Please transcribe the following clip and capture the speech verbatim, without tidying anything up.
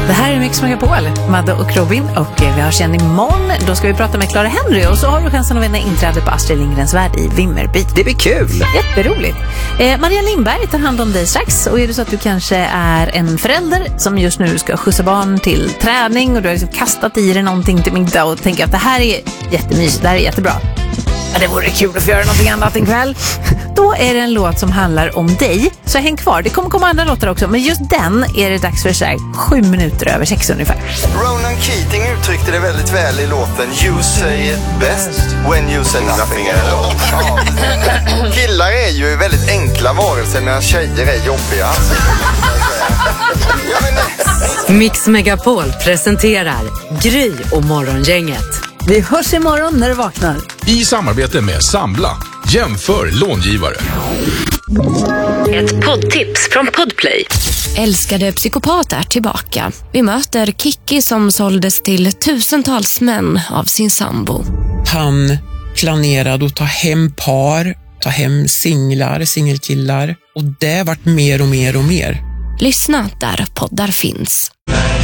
Det här är Mix Megapol, Madde och Robin, och vi hörs igen imorgon. Då ska vi prata med Clara Henry och så har du chansen att vinna inträde på Astrid Lindgrens Värld i Vimmerby. Det blir kul! Jätteroligt. Eh, Maria Lindberg tar hand om dig strax, och är det så att du kanske är en förälder som just nu ska skjutsa barn till träning och du har liksom kastat i dig någonting till middag och tänker att det här är jättemysigt, det här är jättebra. Ja, det vore kul att få göra någonting annat en kväll. Då är det en låt som handlar om dig. Så häng kvar, det kommer komma andra låtar också. Men just den är det dags för så här sju minuter över sex ungefär. Ronan Keating uttryckte det väldigt väl i låten You say it best when you say nothing at all. Killar är ju väldigt enkla varelser medan tjejer är jobbiga. Mix Megapol presenterar Gry och Morgongänget. Vi hörs imorgon när du vaknar. I samarbete med Sambla. Jämför långivare. Ett poddtips från Podplay. Älskade psykopat är tillbaka. Vi möter Kiki som såldes till tusentals män av sin sambo. Han planerade att ta hem par, ta hem singlar, singelkillar. Och det vart mer och mer och mer. Lyssna där poddar finns.